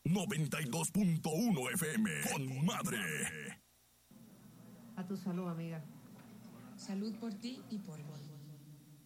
92.1 FM. Con madre. A tu salud, amiga. Salud por ti y por mí.